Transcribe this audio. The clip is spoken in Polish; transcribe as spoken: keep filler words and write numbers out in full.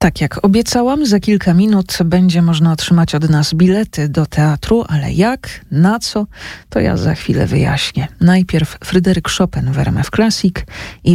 Tak jak obiecałam, za kilka minut będzie można otrzymać od nas bilety do teatru, ale jak, na co, to ja za chwilę wyjaśnię. Najpierw Fryderyk Chopin w R M F Classic i